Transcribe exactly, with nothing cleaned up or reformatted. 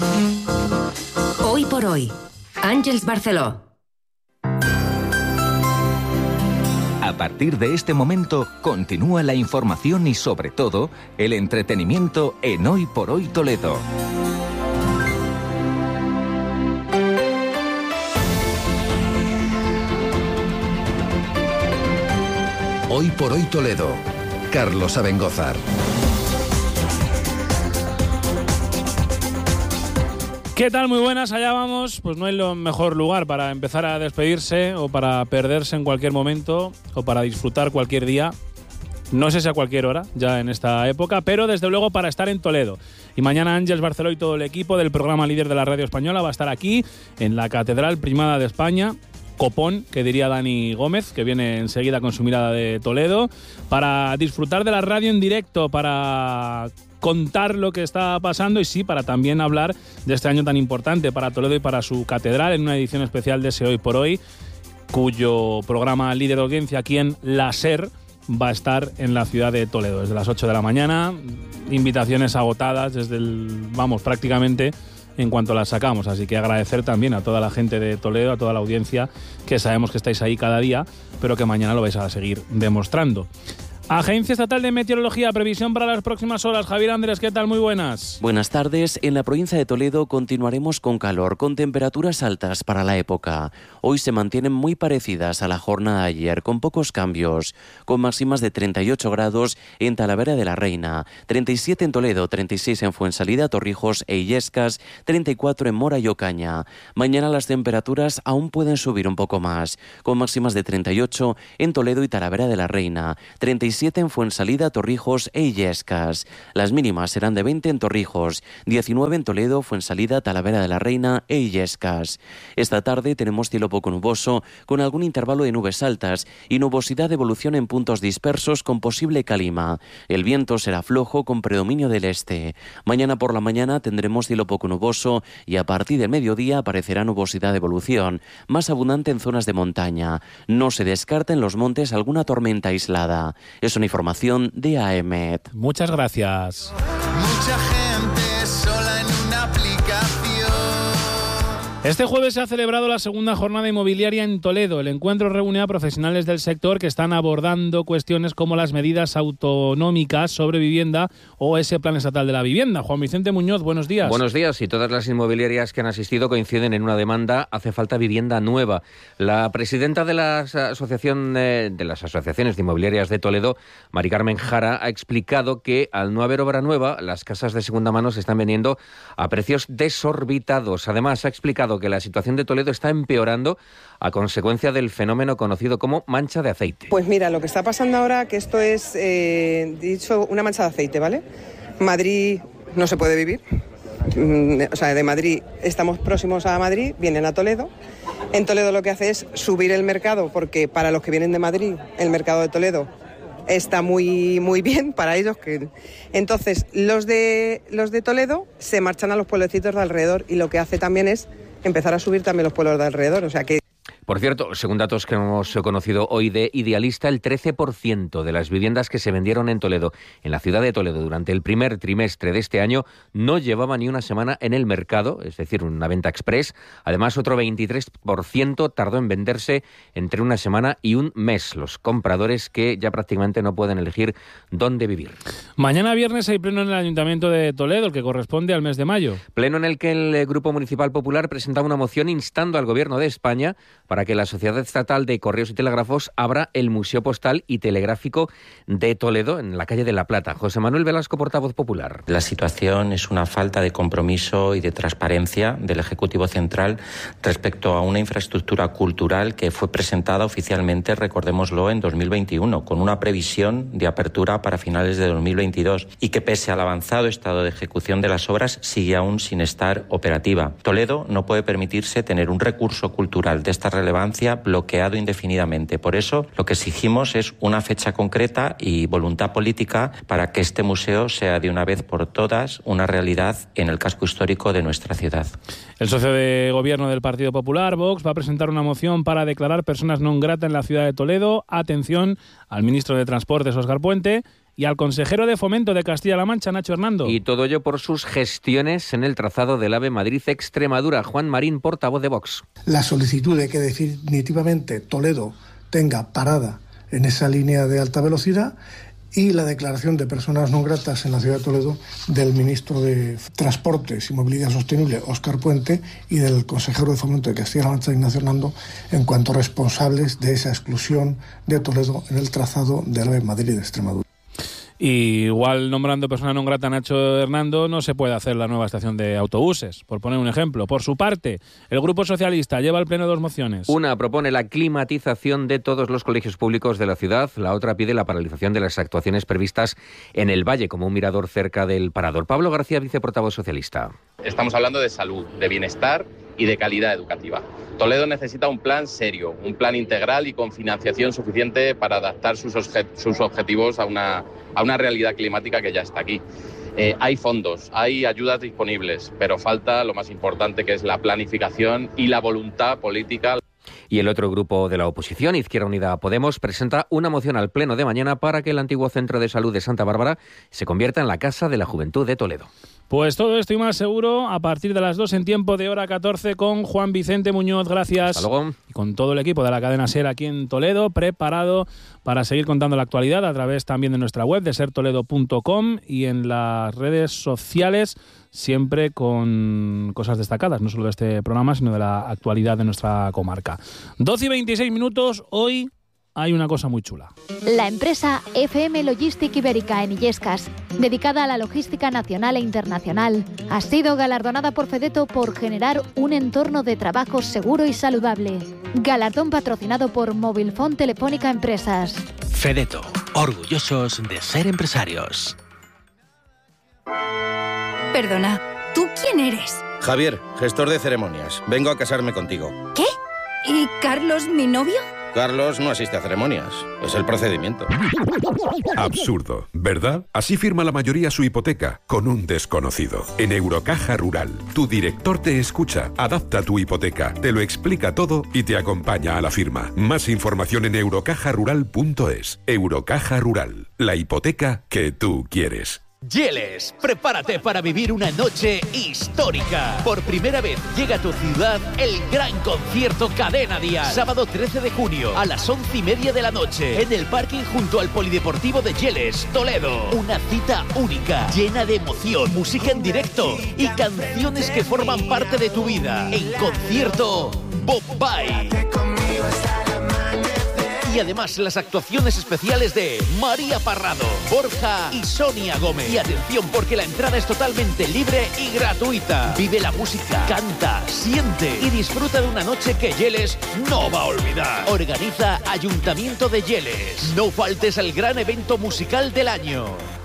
Hoy por hoy, Àngels Barceló. A partir de este momento, continúa la información y, sobre todo, el entretenimiento en Hoy por Hoy Toledo. Hoy por Hoy Toledo, Carlos Abengózar. ¿Qué tal? Muy buenas, allá vamos. Pues no hay lo mejor lugar para empezar a despedirse o para perderse en cualquier momento o para disfrutar cualquier día. No sé si a cualquier hora, ya en esta época, pero desde luego para estar en Toledo. Y mañana Àngels Barceló y todo el equipo del programa líder de la radio española va a estar aquí, en la Catedral Primada de España, copón, que diría Dani Gómez, que viene enseguida con su mirada de Toledo, para disfrutar de la radio en directo, para contar lo que está pasando y sí, para también hablar de este año tan importante para Toledo y para su catedral en una edición especial de ese Hoy por Hoy, cuyo programa líder de audiencia aquí en La Ser va a estar en la ciudad de Toledo desde las ocho de la mañana, invitaciones agotadas desde el, vamos, prácticamente en cuanto las sacamos, así que agradecer también a toda la gente de Toledo, a toda la audiencia, que sabemos que estáis ahí cada día, pero que mañana lo vais a seguir demostrando. Agencia Estatal de Meteorología, previsión para las próximas horas. Javier Andrés, ¿qué tal? Muy buenas. Buenas tardes. En la provincia de Toledo continuaremos con calor, con temperaturas altas para la época. Hoy se mantienen muy parecidas a la jornada de ayer, con pocos cambios, con máximas de treinta y ocho grados en Talavera de la Reina, treinta y siete en Toledo, treinta y seis en Fuensalida, Torrijos e Illescas, treinta y cuatro en Mora y Ocaña. Mañana las temperaturas aún pueden subir un poco más, con máximas de treinta y ocho en Toledo y Talavera de la Reina, treinta y siete en Fuensalida, Torrijos e Illescas. Las mínimas serán de veinte en Torrijos, diecinueve en Toledo, Fuensalida, Talavera de la Reina e Illescas. Esta tarde tenemos cielo poco nuboso, con algún intervalo de nubes altas y nubosidad de evolución en puntos dispersos con posible calima. El viento será flojo con predominio del este. Mañana por la mañana tendremos cielo poco nuboso y a partir del mediodía aparecerá nubosidad de evolución, más abundante en zonas de montaña. No se descarta en los montes alguna tormenta aislada. Es una información de A E M E T. Muchas gracias. Mucha gente sola en una aplicación. Este jueves se ha celebrado la segunda jornada inmobiliaria en Toledo. El encuentro reúne a profesionales del sector que están abordando cuestiones como las medidas autonómicas sobre vivienda o ese plan estatal de la vivienda. Juan Vicente Muñoz, buenos días. Buenos días. Y todas las inmobiliarias que han asistido coinciden en una demanda: hace falta vivienda nueva. La presidenta de la asociación de las asociaciones de inmobiliarias de Toledo, Mari Carmen Jara, ha explicado que al no haber obra nueva, las casas de segunda mano se están vendiendo a precios desorbitados. Además, ha explicado que la situación de Toledo está empeorando a consecuencia del fenómeno conocido como mancha de aceite. Pues mira, lo que está pasando ahora, que esto es, eh, dicho, una mancha de aceite, ¿vale? Madrid no se puede vivir. O sea, de Madrid estamos próximos a Madrid, vienen a Toledo. En Toledo lo que hace es subir el mercado, porque para los que vienen de Madrid, el mercado de Toledo está muy muy bien para ellos. Que entonces los de los de Toledo se marchan a los pueblecitos de alrededor, y lo que hace también es empezar a subir también los pueblos de alrededor, o sea que... Por cierto, según datos que hemos conocido hoy de Idealista, el trece por ciento de las viviendas que se vendieron en Toledo, en la ciudad de Toledo, durante el primer trimestre de este año, no llevaban ni una semana en el mercado, es decir, una venta express. Además, otro veintitrés por ciento tardó en venderse entre una semana y un mes. Los compradores que ya prácticamente no pueden elegir dónde vivir. Mañana viernes hay pleno en el Ayuntamiento de Toledo, el que corresponde al mes de mayo. Pleno en el que el Grupo Municipal Popular presentaba una moción instando al Gobierno de España para que la Sociedad Estatal de Correos y Telégrafos abra el Museo Postal y Telegráfico de Toledo, en la calle de La Plata. José Manuel Velasco, portavoz popular. La situación es una falta de compromiso y de transparencia del Ejecutivo Central respecto a una infraestructura cultural que fue presentada oficialmente, recordémoslo, en dos mil veintiuno, con una previsión de apertura para finales de dos mil veintidós, y que pese al avanzado estado de ejecución de las obras sigue aún sin estar operativa. Toledo no puede permitirse tener un recurso cultural de esta relevancia bloqueado indefinidamente. Por eso, lo que exigimos es una fecha concreta y voluntad política para que este museo sea de una vez por todas una realidad en el casco histórico de nuestra ciudad. El socio de gobierno del Partido Popular, Vox, va a presentar una moción para declarar personas non grata en la ciudad de Toledo. Atención al ministro de Transportes, Óscar Puente, y al consejero de Fomento de Castilla-La Mancha, Nacho Hernando. Y todo ello por sus gestiones en el trazado del AVE Madrid-Extremadura. Juan Marín, portavoz de Vox. La solicitud de que definitivamente Toledo tenga parada en esa línea de alta velocidad y la declaración de personas no gratas en la ciudad de Toledo del ministro de Transportes y Movilidad Sostenible, Óscar Puente, y del consejero de Fomento de Castilla-La Mancha, Ignacio Hernando, en cuanto responsables de esa exclusión de Toledo en el trazado del AVE Madrid-Extremadura. Y igual nombrando persona non grata a Nacho Hernando no se puede hacer la nueva estación de autobuses, por poner un ejemplo. Por su parte, el Grupo Socialista lleva al Pleno dos mociones. Una propone la climatización de todos los colegios públicos de la ciudad, la otra pide la paralización de las actuaciones previstas en el Valle, como un mirador cerca del Parador. Pablo García, viceportavoz socialista. Estamos hablando de salud, de bienestar y de calidad educativa. Toledo necesita un plan serio, un plan integral y con financiación suficiente para adaptar sus, obje- sus objetivos a una, a una realidad climática que ya está aquí. Eh, hay fondos, hay ayudas disponibles, pero falta lo más importante, que es la planificación y la voluntad política. Y el otro grupo de la oposición, Izquierda Unida Podemos, presenta una moción al Pleno de mañana para que el antiguo Centro de Salud de Santa Bárbara se convierta en la Casa de la Juventud de Toledo. Pues todo esto y más seguro a partir de las dos en tiempo de hora catorce con Juan Vicente Muñoz. Gracias. Hasta luego. Y con todo el equipo de la cadena SER aquí en Toledo, preparado para seguir contando la actualidad a través también de nuestra web de ser toledo punto com y en las redes sociales, siempre con cosas destacadas, no solo de este programa, sino de la actualidad de nuestra comarca. doce y veintiséis minutos, hoy hay una cosa muy chula. La empresa F M Logistic Ibérica en Illescas, dedicada a la logística nacional e internacional, ha sido galardonada por Fedeto por generar un entorno de trabajo seguro y saludable. Galardón patrocinado por Mobilfón Telefónica Empresas. Fedeto, orgullosos de ser empresarios. Perdona, ¿tú quién eres? Javier, gestor de ceremonias. Vengo a casarme contigo. ¿Qué? ¿Y Carlos, mi novio? Carlos no asiste a ceremonias. Es el procedimiento. Absurdo, ¿verdad? Así firma la mayoría su hipoteca, con un desconocido. En Eurocaja Rural, tu director te escucha, adapta tu hipoteca, te lo explica todo y te acompaña a la firma. Más información en eurocaja rural punto es. Eurocaja Rural, la hipoteca que tú quieres. Yeles, prepárate para vivir una noche histórica. Por primera vez llega a tu ciudad el gran concierto Cadena Dial. Sábado trece de junio a las once y media de la noche en el parking junto al Polideportivo de Yeles, Toledo. Una cita única, llena de emoción, música en directo y canciones que forman parte de tu vida. En concierto Bombay. Y además las actuaciones especiales de María Parrado, Borja y Sonia Gómez. Y atención, porque la entrada es totalmente libre y gratuita. Vive la música, canta, siente y disfruta de una noche que Yeles no va a olvidar. Organiza Ayuntamiento de Yeles. No faltes al gran evento musical del año.